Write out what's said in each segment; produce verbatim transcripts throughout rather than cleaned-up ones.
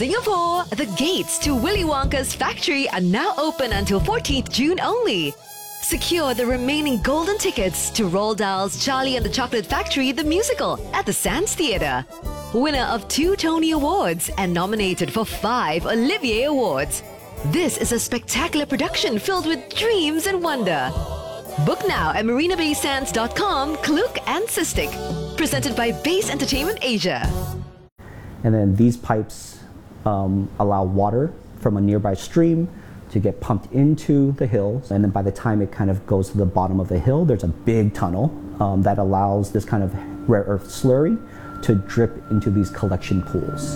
Singapore, the gates to Willy Wonka's factory are now open until fourteenth June only. Secure the remaining golden tickets to Roald Dahl's Charlie and the Chocolate Factory the musical at the Sands Theatre. Winner of two Tony Awards and nominated for five Olivier Awards. This is a spectacular production filled with dreams and wonder. Book now at marina bay sands dot com, Klook and Sistik. Presented by Base Entertainment Asia. And then these pipes um, allow water from a nearby stream to get pumped into the hills, and then by the time it kind of goes to the bottom of the hill, there's a big tunnel um, that allows this kind of rare earth slurry to drip into these collection pools.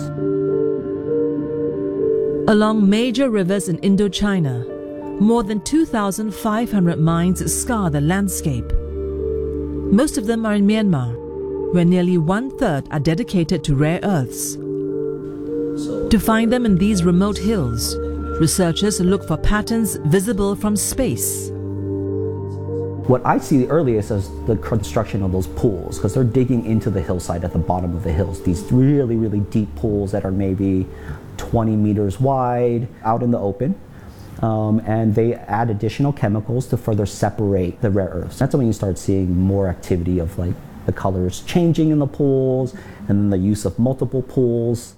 Along major rivers in Indochina, more than two thousand five hundred mines scar the landscape. Most of them are in Myanmar, where nearly one-third are dedicated to rare earths. To find them in these remote hills, researchers look for patterns visible from space. What I see earliest is the construction of those pools, because they're digging into the hillside at the bottom of the hills. These really, really deep pools that are maybe twenty meters wide out in the open. Um, and they add additional chemicals to further separate the rare earths. That's when you start seeing more activity of like the colors changing in the pools, and then the use of multiple pools.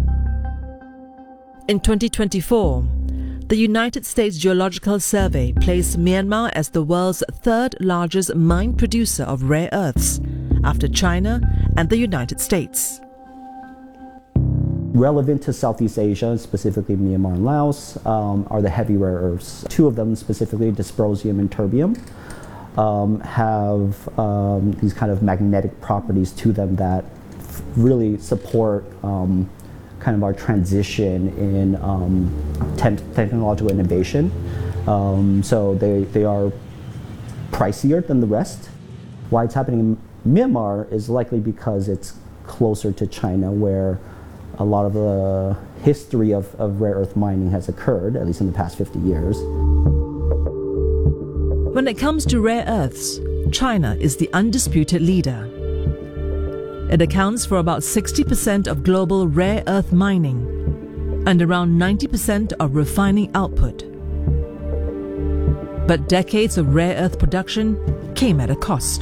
In twenty twenty-four, the United States Geological Survey placed Myanmar as the world's third largest mine producer of rare earths, after China and the United States. Relevant to Southeast Asia, specifically Myanmar and Laos, um, are the heavy rare earths. Two of them, specifically dysprosium and terbium, um, have um, these kind of magnetic properties to them that really support um, kind of our transition in um, te technological innovation. Um, so they, they are pricier than the rest. Why it's happening in Myanmar is likely because it's closer to China, where a lot of the history of, of rare earth mining has occurred, at least in the past fifty years. When it comes to rare earths, China is the undisputed leader. It accounts for about sixty percent of global rare earth mining and around ninety percent of refining output. But decades of rare earth production came at a cost.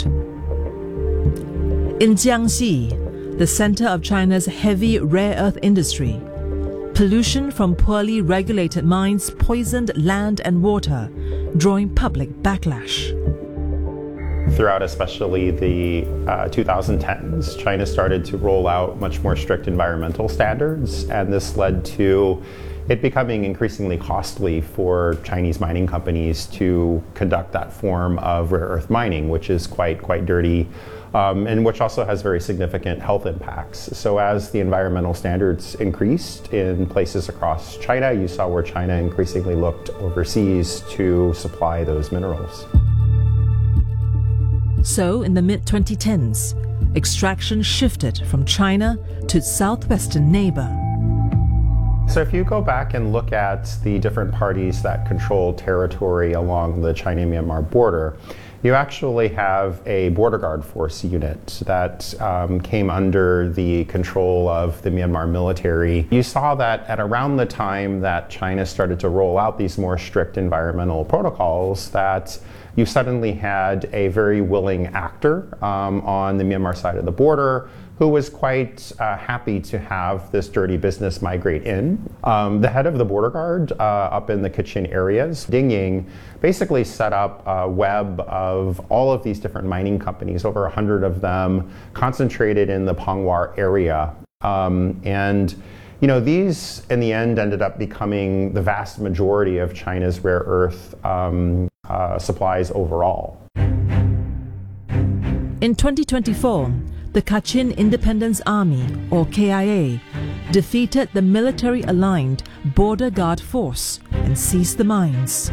In Jiangxi, the center of China's heavy rare earth industry, pollution from poorly regulated mines poisoned land and water, drawing public backlash. Throughout especially the uh, twenty tens, China started to roll out much more strict environmental standards, and this led to it becoming increasingly costly for Chinese mining companies to conduct that form of rare earth mining, which is quite, quite dirty, um, and which also has very significant health impacts. So as the environmental standards increased in places across China, you saw where China increasingly looked overseas to supply those minerals. So in the mid twenty tens, extraction shifted from China to its southwestern neighbor. So if you go back and look at the different parties that control territory along the China-Myanmar border, you actually have a border guard force unit that um, came under the control of the Myanmar military. You saw that at around the time that China started to roll out these more strict environmental protocols, that you suddenly had a very willing actor um, on the Myanmar side of the border who was quite uh, happy to have this dirty business migrate in. Um, the head of the border guard uh, up in the Kachin areas, Ding Ying, basically set up a web of all of these different mining companies, over a hundred of them, concentrated in the Pongwar area. Um, and you know, these in the end ended up becoming the vast majority of China's rare earth um, uh, supplies overall. In twenty twenty-four, the Kachin Independence Army, or K I A, defeated the military-aligned Border Guard Force and seized the mines.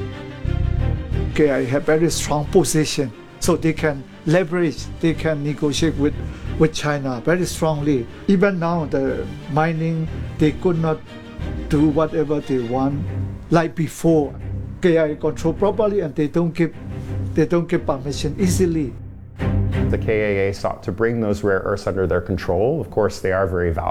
K I A have very strong position, so they can leverage, they can negotiate with, with China very strongly. Even now, the mining, they could not do whatever they want like before. K I A control properly, and they don't give, they don't give permission easily. The K I A sought to bring those rare earths under their control. Of course, they are very valuable.